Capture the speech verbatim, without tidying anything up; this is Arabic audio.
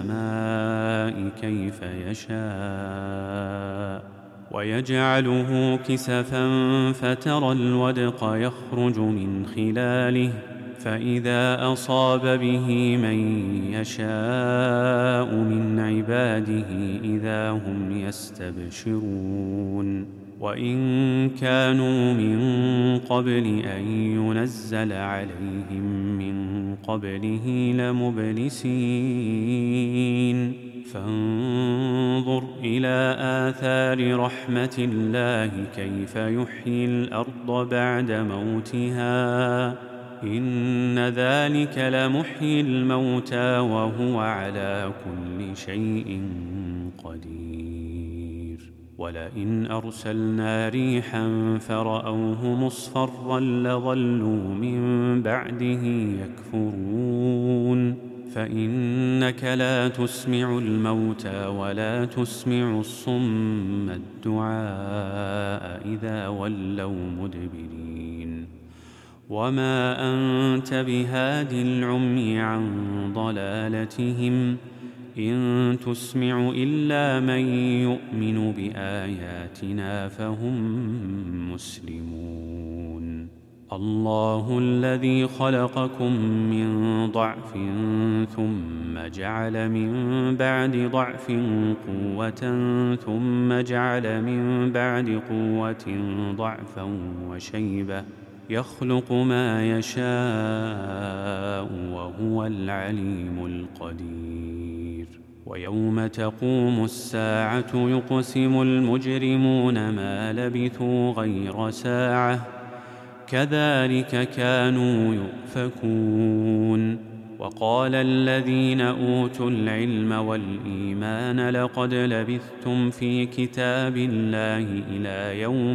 السماء كيف يشاء ويجعله كسفا فترى الودق يخرج من خلاله فإذا أصاب به من يشاء من عباده إذا هم يستبشرون وإن كانوا من قبل أن ينزل عليهم من قبله لمبلسين فانظر إلى آثار رحمة الله كيف يحيي الأرض بعد موتها إن ذلك لمحيي الموتى وهو على كل شيء قدير ولئن أرسلنا ريحا فرأوه مصفرا لظلوا من بعده يكفرون فإنك لا تسمع الموتى ولا تسمع الصم الدعاء إذا ولوا مدبرين وما أنت بهاد العمي عن ضلالتهم إن تسمع إلا من يؤمن بآياتنا فهم مسلمون الله الذي خلقكم من ضعف ثم جعل من بعد ضعف قوة ثم جعل من بعد قوة ضعفا وشيبة يخلق ما يشاء وهو العليم القدير ويوم تقوم الساعة يقسم المجرمون ما لبثوا غير ساعة كذلك كانوا يؤفكون وقال الذين أوتوا العلم والإيمان لقد لبثتم في كتاب الله إلى يوم